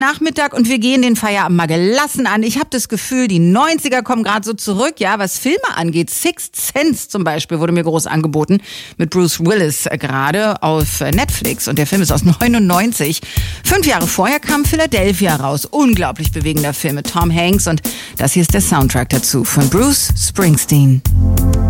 Nachmittag und wir gehen den Feierabend mal gelassen an. Ich habe das Gefühl, die 90er kommen gerade so zurück, ja, was Filme angeht. Sixth Sense zum Beispiel wurde mir groß angeboten mit Bruce Willis gerade auf Netflix und der Film ist aus 99. 5 Jahre vorher kam Philadelphia raus. Unglaublich bewegender Film mit Tom Hanks und das hier ist der Soundtrack dazu von Bruce Springsteen.